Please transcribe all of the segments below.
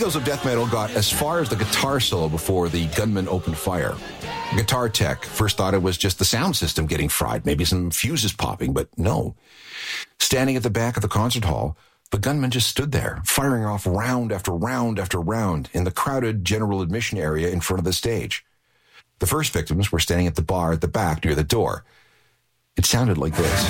Eagles of Death Metal got as far as the guitar solo before the gunman opened fire. Guitar tech first thought it was just the sound system getting fried, maybe some fuses popping, but no. Standing at the back of the concert hall, the gunman just stood there, firing off round after round after round in the crowded general admission area in front of the stage. The first victims were standing at the bar at the back near the door. It sounded like this.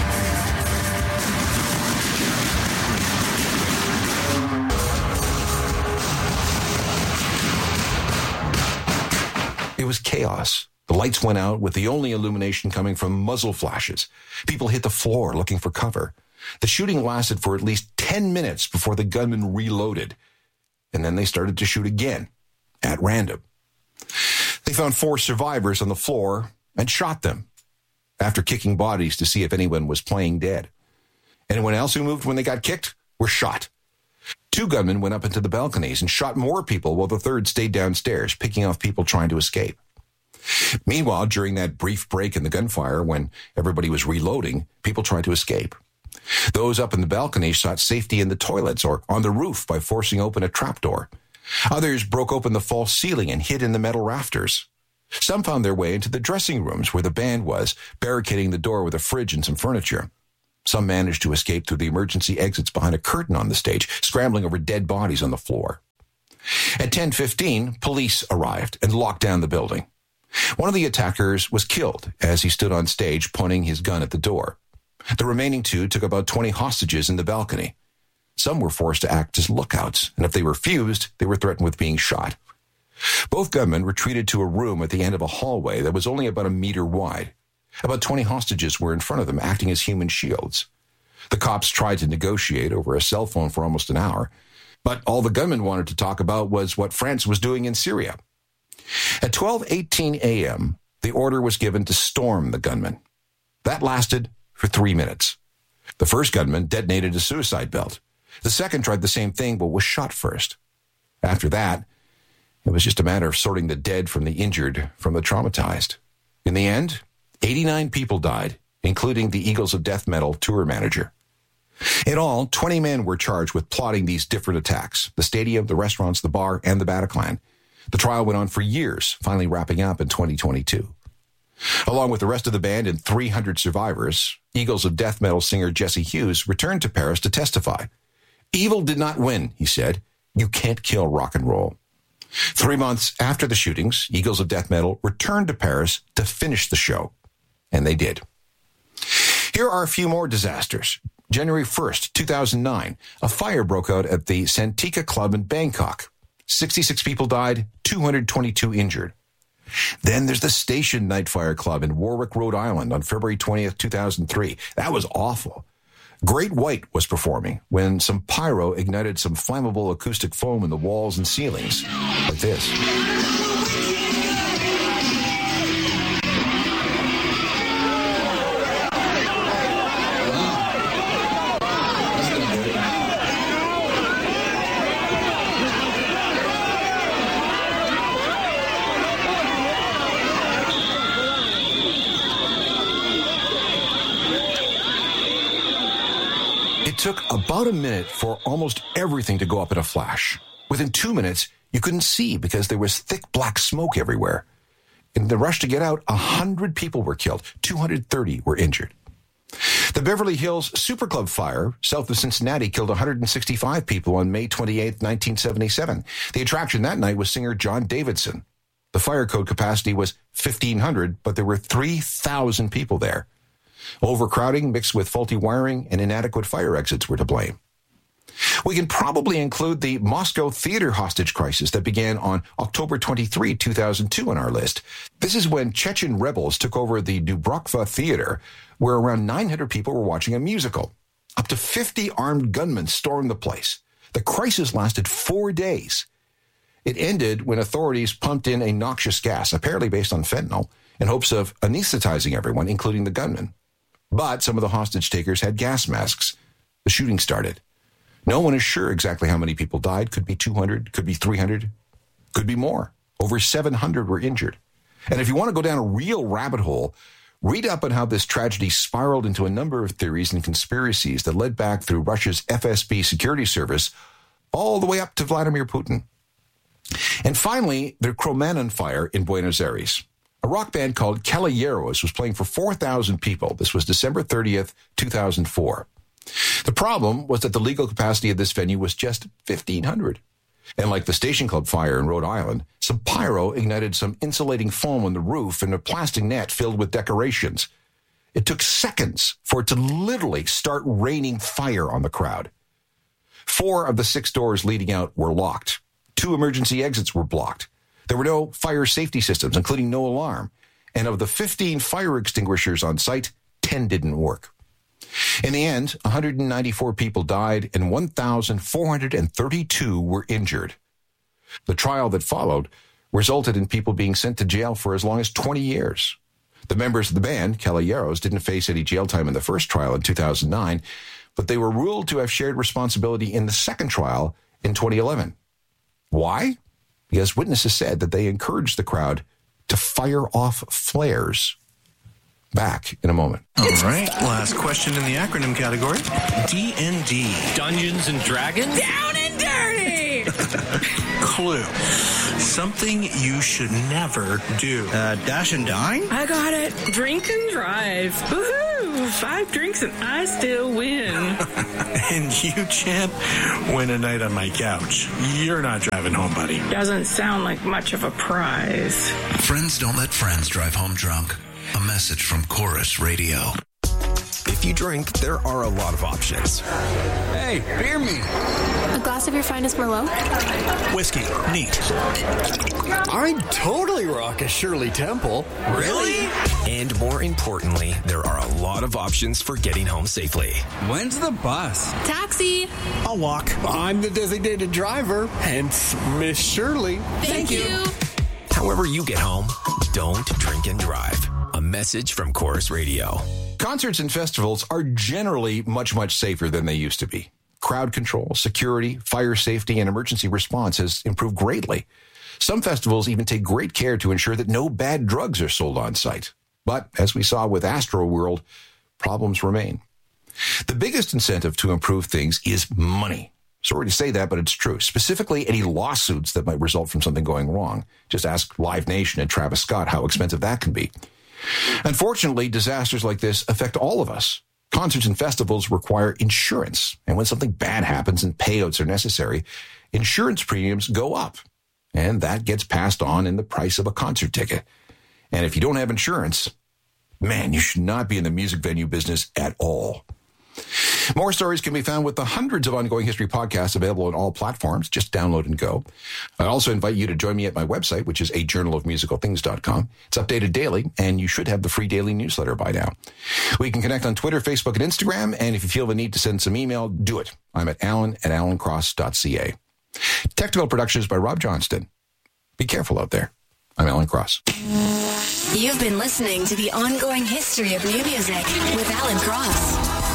It was chaos. The lights went out with the only illumination coming from muzzle flashes. People hit the floor looking for cover. The shooting lasted for at least 10 minutes before the gunman reloaded. And then they started to shoot again, at random. They found 4 survivors on the floor and shot them after kicking bodies to see if anyone was playing dead. Anyone else who moved when they got kicked were shot. 2 gunmen went up into the balconies and shot more people while the third stayed downstairs, picking off people trying to escape. Meanwhile, during that brief break in the gunfire when everybody was reloading, people tried to escape. Those up in the balcony sought safety in the toilets or on the roof by forcing open a trapdoor. Others broke open the false ceiling and hid in the metal rafters. Some found their way into the dressing rooms where the band was, barricading the door with a fridge and some furniture. Some managed to escape through the emergency exits behind a curtain on the stage, scrambling over dead bodies on the floor. At 10:15, police arrived and locked down the building. One of the attackers was killed as he stood on stage pointing his gun at the door. The remaining 2 took about 20 hostages in the balcony. Some were forced to act as lookouts, and if they refused, they were threatened with being shot. Both gunmen retreated to a room at the end of a hallway that was only about a meter wide. About 20 hostages were in front of them, acting as human shields. The cops tried to negotiate over a cell phone for almost an hour, but all the gunmen wanted to talk about was what France was doing in Syria. At 12:18 a.m., the order was given to storm the gunmen. That lasted for 3 minutes. The first gunman detonated a suicide belt. The second tried the same thing, but was shot first. After that, it was just a matter of sorting the dead from the injured from the traumatized. In the end, 89 people died, including the Eagles of Death Metal tour manager. In all, 20 men were charged with plotting these different attacks: the stadium, the restaurants, the bar, and the Bataclan. The trial went on for years, finally wrapping up in 2022. Along with the rest of the band and 300 survivors, Eagles of Death Metal singer Jesse Hughes returned to Paris to testify. "Evil did not win," he said. "You can't kill rock and roll." 3 months after the shootings, Eagles of Death Metal returned to Paris to finish the show. And they did. Here are a few more disasters. January 1st, 2009, a fire broke out at the Santika Club in Bangkok. 66 people died, 222 injured. Then there's the Station Night Fire Club in Warwick, Rhode Island on February 20th, 2003. That was awful. Great White was performing when some pyro ignited some flammable acoustic foam in the walls and ceilings, like this. It took about a minute for almost everything to go up in a flash. Within 2 minutes, you couldn't see because there was thick black smoke everywhere. In the rush to get out, 100 people were killed. 230 were injured. The Beverly Hills Superclub fire south of Cincinnati killed 165 people on May 28, 1977. The attraction that night was singer John Davidson. The fire code capacity was 1,500, but there were 3,000 people there. Overcrowding mixed with faulty wiring and inadequate fire exits were to blame. We can probably include the Moscow theater hostage crisis that began on October 23, 2002 on our list. This is when Chechen rebels took over the Dubrovka Theater, where around 900 people were watching a musical. Up to 50 armed gunmen stormed the place. The crisis lasted 4 days. It ended when authorities pumped in a noxious gas, apparently based on fentanyl, in hopes of anesthetizing everyone, including the gunmen. But some of the hostage takers had gas masks. The shooting started. No one is sure exactly how many people died. Could be 200, could be 300, could be more. Over 700 were injured. And if you want to go down a real rabbit hole, read up on how this tragedy spiraled into a number of theories and conspiracies that led back through Russia's FSB security service all the way up to Vladimir Putin. And finally, the Cromañón fire in Buenos Aires. A rock band called Caballeros was playing for 4,000 people. This was December 30th, 2004. The problem was that the legal capacity of this venue was just 1,500. And like the Station Club fire in Rhode Island, some pyro ignited some insulating foam on the roof and a plastic net filled with decorations. It took seconds for it to literally start raining fire on the crowd. 4 of the 6 doors leading out were locked. 2 emergency exits were blocked. There were no fire safety systems, including no alarm. And of the 15 fire extinguishers on site, 10 didn't work. In the end, 194 people died and 1,432 were injured. The trial that followed resulted in people being sent to jail for as long as 20 years. The members of the band, Caballeros, didn't face any jail time in the first trial in 2009, but they were ruled to have shared responsibility in the second trial in 2011. Why? Because witnesses said that they encouraged the crowd to fire off flares. Back in a moment. All right, last question in the acronym category. D&D. Dungeons and Dragons? Down and dirty! Clue. Something you should never do. Dash and dine? I got it. Drink and drive. Woohoo! 5 drinks and I still win. And you, champ, win a night on my couch. You're not driving home, buddy. Doesn't sound like much of a prize. Friends don't let friends drive home drunk. A message from Chorus Radio. If you drink, there are a lot of options. Hey, beer me. A glass of your finest Merlot? Whiskey. Neat. I'd totally rock a Shirley Temple. Really? And more importantly, there are a lot of options for getting home safely. When's the bus? Taxi! I'll walk. I'm the designated driver, hence Miss Shirley. Thank you. However you get home, don't drink and drive. A message from Chorus Radio. Concerts and festivals are generally much, much safer than they used to be. Crowd control, security, fire safety, and emergency response has improved greatly. Some festivals even take great care to ensure that no bad drugs are sold on site. But as we saw with Astroworld, problems remain. The biggest incentive to improve things is money. Sorry to say that, but it's true. Specifically, any lawsuits that might result from something going wrong. Just ask Live Nation and Travis Scott how expensive that can be. Unfortunately, disasters like this affect all of us. Concerts and festivals require insurance. And when something bad happens and payouts are necessary, insurance premiums go up. And that gets passed on in the price of a concert ticket. And if you don't have insurance, man, you should not be in the music venue business at all. More stories can be found with the hundreds of ongoing history podcasts available on all platforms. Just download and go. I also invite you to join me at my website, which is ajournalofmusicalthings.com. It's updated daily, and you should have the free daily newsletter by now. We can connect on Twitter, Facebook, and Instagram, and if you feel the need to send some email, do it. I'm at alan@alancross.ca. Technical production is by Rob Johnston. Be careful out there. I'm Alan Cross. You've been listening to the ongoing history of new music with Alan Cross.